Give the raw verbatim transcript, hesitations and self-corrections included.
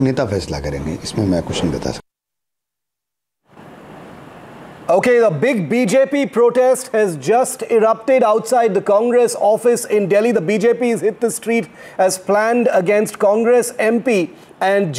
नेता फैसला करेंगे, इसमें मैं कुछ नहीं बता सकता. Okay, the big B J P protest has just erupted outside the Congress office in Delhi. The B J P has hit the street as planned against Congress M P and